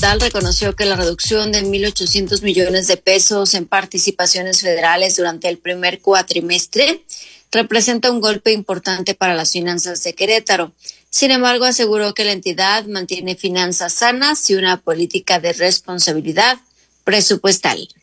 estatal reconoció que la reducción de 1,800 millones de pesos en participaciones federales durante el primer cuatrimestre representa un golpe importante para las finanzas de Querétaro. Sin embargo, aseguró que la entidad mantiene finanzas sanas y una política de responsabilidad presupuestal.